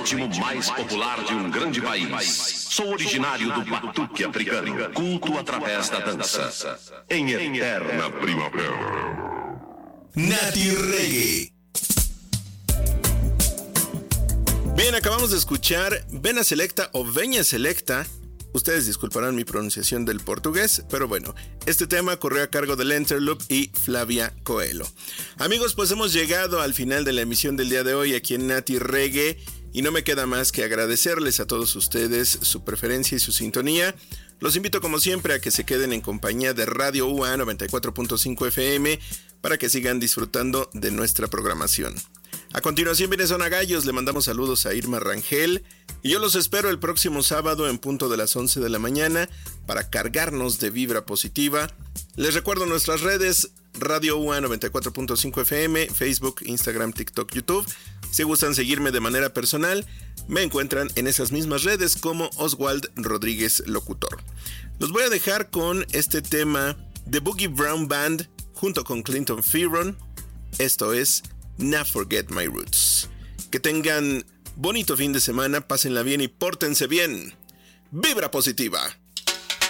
ritmo mais popular de um grande país. Sou originário do batuque africano, culto através da dança. Em eterna primavera. Nati Reggae. Bien, acabamos de escuchar Vena Selecta o Veña Selecta. Ustedes disculparán mi pronunciación del portugués, pero bueno, este tema corrió a cargo de Lenterloop y Flavia Coelho. Amigos, pues hemos llegado al final de la emisión del día de hoy aquí en Nati Reggae y no me queda más que agradecerles a todos ustedes su preferencia y su sintonía. Los invito como siempre a que se queden en compañía de Radio UA 94.5 FM para que sigan disfrutando de nuestra programación. A continuación viene Zona Gallos, le mandamos saludos a Irma Rangel y yo los espero el próximo sábado en punto de las 11 de la mañana para cargarnos de vibra positiva. Les recuerdo nuestras redes, Radio UA 94.5 FM, Facebook, Instagram, TikTok, YouTube. Si gustan seguirme de manera personal, me encuentran en esas mismas redes como Oswald Rodríguez Locutor. Los voy a dejar con este tema de Boogie Brown Band junto con Clinton Fearon. Esto es Not Forget My Roots. Que tengan bonito fin de semana, pásenla bien y pórtense bien. ¡Vibra positiva!